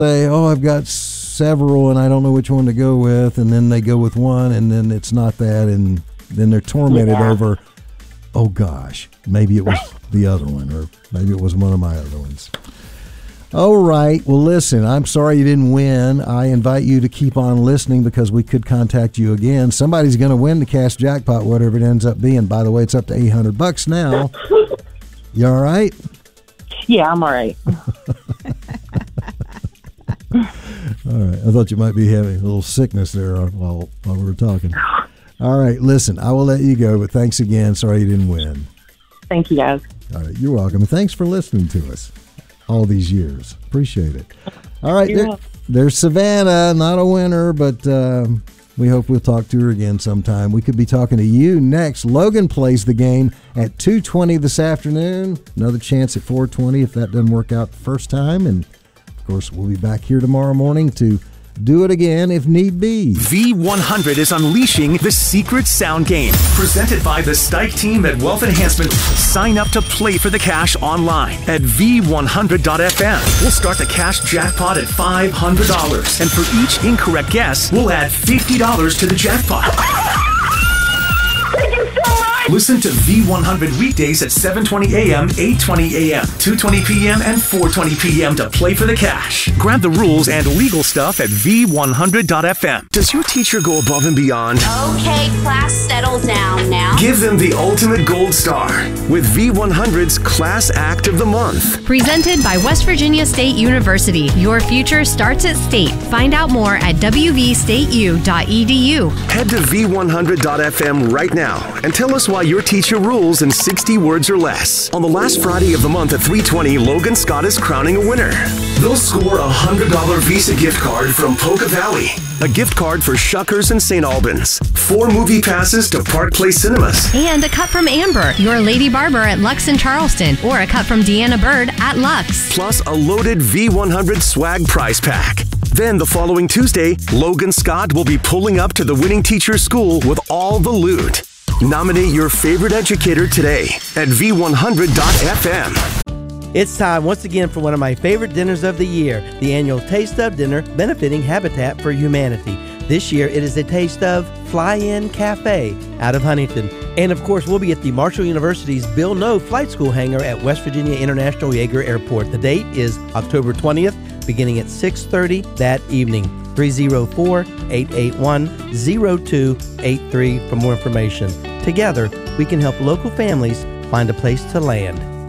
say, oh, I've got several and I don't know which one to go with, and then they go with one and then it's not that, and then they're tormented over, oh gosh, maybe it was the other one, or maybe it was one of my other ones. All right. Well, listen, I'm sorry you didn't win. I invite you to keep on listening because we could contact you again. Somebody's going to win the cash jackpot, whatever it ends up being. By the way, it's up to $800 now. You all right? Yeah, I'm all right. All right. I thought you might be having a little sickness there while we were talking. All right. Listen, I will let you go, but thanks again. Sorry you didn't win. Thank you, guys. All right. You're welcome. And thanks for listening to us all these years. Appreciate it. All right. There's Savannah, not a winner, but we hope we'll talk to her again sometime. We could be talking to you next. Logan plays the game at 2:20 this afternoon. Another chance at 4:20 if that doesn't work out the first time. And, of course, we'll be back here tomorrow morning to do it again if need be. V100 is unleashing the secret sound game. Presented by the Stike team at Wealth Enhancement. Sign up to play for the cash online at V100.fm. We'll start the cash jackpot at $500. And for each incorrect guess, we'll add $50 to the jackpot. Thank you so much! Listen to V100 weekdays at 7:20 a.m., 8:20 a.m., 2:20 p.m., and 4:20 p.m. to play for the cash. Grab the rules and legal stuff at V100.fm. Does your teacher go above and beyond? Okay, class, settle down now. Give them the ultimate gold star with V100's Class Act of the Month. Presented by West Virginia State University. Your future starts at State. Find out more at wvstateu.edu. Head to V100.fm right now and tell us why your teacher rules in 60 words or less. On the last Friday of the month at 3:20, Logan Scott is crowning a winner. They'll score a $100 Visa gift card from Polka Valley, a gift card for Shuckers and St. Albans, 4 movie passes to Park Place Cinemas, And a cut from Amber, your lady barber at Lux in Charleston, or a cut from Deanna Bird at Lux. plus a loaded V100 swag prize pack. Then the following Tuesday, Logan Scott will be pulling up to the winning teacher's school with all the loot. Nominate your favorite educator today at V100.fm. It's time once again for one of my favorite dinners of the year, the annual Taste of Dinner benefiting Habitat for Humanity. This year it is a Taste of Fly-In Cafe out of Huntington. And of course we'll be at the Marshall University's Bill Noe Flight School hangar at West Virginia International Yeager Airport. The date is October 20th, beginning at 6:30 that evening. 304-881-0283 for more information. Together, we can help local families find a place to land.